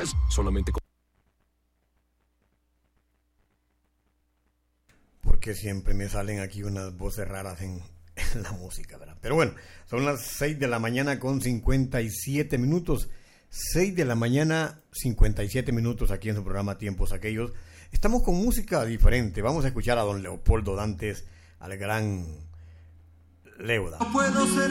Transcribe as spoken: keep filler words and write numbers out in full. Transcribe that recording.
Solamente con... Porque siempre me salen aquí unas voces raras en, en la música, ¿verdad? Pero bueno, son las seis de la mañana con cincuenta y siete minutos. seis de la mañana, cincuenta y siete minutos aquí en su programa Tiempos Aquellos. Estamos con música diferente. Vamos a escuchar a don Leopoldo Dantes, al gran Leuda. No puedo ser